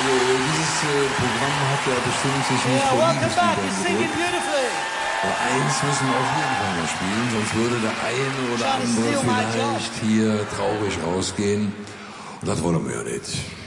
dieses Programm hat ja bestimmt sich nicht vor Liebesliedern gedrückt. Aber eins müssen wir auf jeden Fall noch spielen, sonst würde der eine oder andere vielleicht hier traurig rausgehen. Und das wollen wir ja nicht.